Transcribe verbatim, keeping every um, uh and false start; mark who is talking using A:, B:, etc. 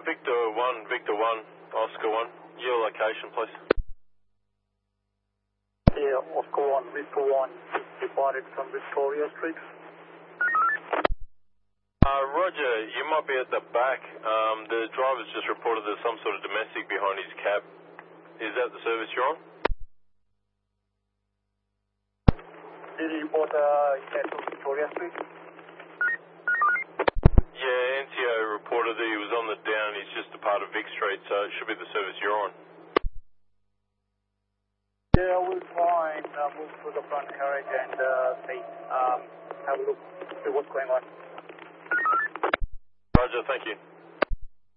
A: Victor one, Victor one, Oscar one. Your location, please.
B: Yeah, Oscar one, Victor one, departed from Victoria Street.
A: Uh, Roger, you might be at the back. Um, the driver's just reported there's some sort of domestic behind his cab. Is that the service you're on?
B: Did he report uh, at Victoria Street?
A: Yeah, N T O reported that he was on the down. He's just a part of Vic Street, so it should be the service you're on.
B: Yeah, we'll try and uh, move to the front carriage and uh, see, um, have a look, see what's going on.
A: Roger, thank you.